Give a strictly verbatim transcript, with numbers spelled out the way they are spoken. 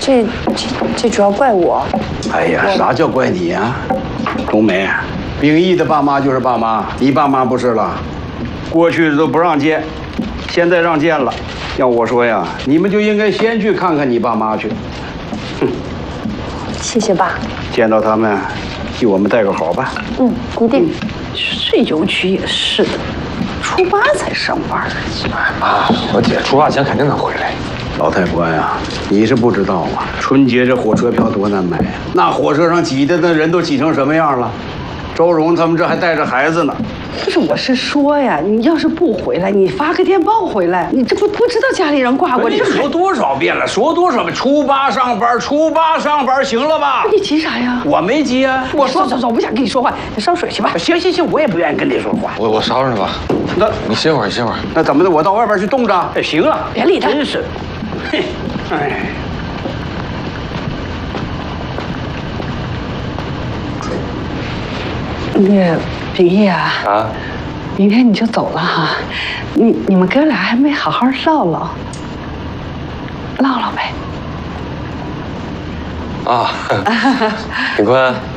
这这这主要怪我。 哎呀，啥叫怪你呀？冬梅，秉义的爸妈就是爸妈，你爸妈不是了。过去的都不让见，现在让见了。要我说呀，你们就应该先去看看你爸妈去。哼， 谢谢爸。 见到他们，替我们带个好吧。 嗯，一定。 这邮局也是的，初八才上班。 哎妈，我姐初八前肯定能回来。 老太官呀，你是不知道啊，春节这火车票多难买呀！那火车上挤的那人都挤成什么样了？周荣他们这还带着孩子呢。 不是，我是说呀，你要是不回来，你发个电报回来，你这不不知道家里人挂过你说多少遍了？说多少遍？初八上班，初八上班，行了吧？ 你急啥呀？ 我没急啊。 我说走走，我不想跟你说话，你烧水去吧。 行行行，我也不愿意跟你说话。 我我烧上去吧。 那你歇会儿，歇会儿。 那怎么的？我到外边去冻着？哎，行了， 别理他。 真是，嘿，哎。 那个秉义啊， 啊， 明天你就走了哈，你你们哥俩还没好好唠唠，唠唠呗。 啊，秉坤，